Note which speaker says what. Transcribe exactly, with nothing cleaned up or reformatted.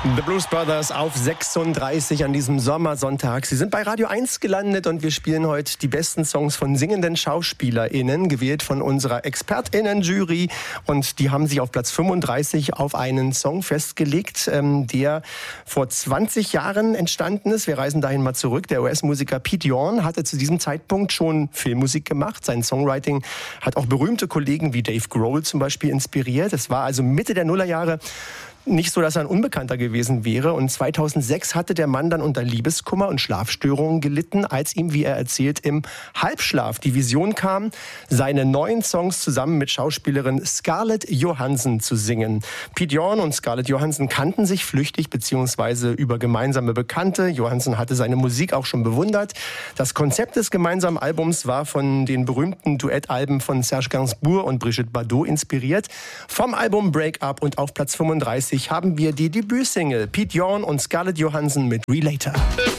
Speaker 1: The Blues Brothers auf sechsunddreißig an diesem Sommersonntag. Sie sind bei Radio eins gelandet und wir spielen heute die besten Songs von singenden SchauspielerInnen, gewählt von unserer ExpertInnen-Jury. Und die haben sich auf Platz fünfunddreißig auf einen Song festgelegt, ähm, der vor zwanzig Jahren entstanden ist. Wir reisen dahin mal zurück. Der U S-Musiker Pete Yorn hatte zu diesem Zeitpunkt schon Filmmusik gemacht. Sein Songwriting hat auch berühmte Kollegen wie Dave Grohl zum Beispiel inspiriert. Es war also Mitte der Nullerjahre. Nicht so, dass er ein Unbekannter gewesen wäre. Und zweitausendsechs hatte der Mann dann unter Liebeskummer und Schlafstörungen gelitten, als ihm, wie er erzählt, im Halbschlaf die Vision kam, seine neuen Songs zusammen mit Schauspielerin Scarlett Johansson zu singen. Pete Yorn und Scarlett Johansson kannten sich flüchtig beziehungsweise über gemeinsame Bekannte. Johansson hatte seine Musik auch schon bewundert. Das Konzept des gemeinsamen Albums war von den berühmten Duettalben von Serge Gainsbourg und Brigitte Bardot inspiriert. Vom Album Break Up und auf Platz fünfunddreißig haben wir die Debütsingle Pete Yorn und Scarlett Johansson mit Relator.